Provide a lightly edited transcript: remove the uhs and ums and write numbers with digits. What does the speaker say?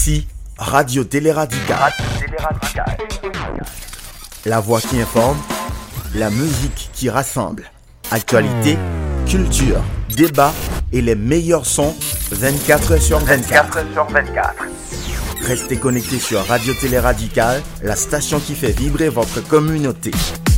Ici, Radio Télé Radical. La voix qui informe, la musique qui rassemble. Actualité, culture, débat et les meilleurs sons 24 sur 24. Restez connectés sur Radio Télé Radical, la station qui fait vibrer votre communauté.